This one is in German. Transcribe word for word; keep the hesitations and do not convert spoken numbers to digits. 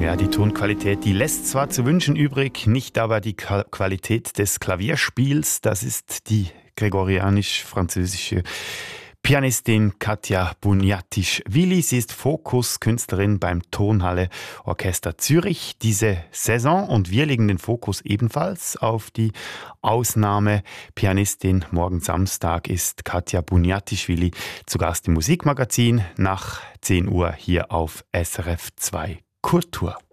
Ja, die Tonqualität, die lässt zwar zu wünschen übrig, nicht aber die Ka- Qualität des Klavierspiels. Das ist die gregorianisch-französische Pianistin Katja Bunjatischvili. Sie ist Fokuskünstlerin beim Tonhalle Orchester Zürich diese Saison und wir legen den Fokus ebenfalls auf die Ausnahmepianistin. Morgen Samstag ist Katja Bunjatischvili zu Gast im Musikmagazin nach zehn Uhr hier auf S R F zwei Kultur.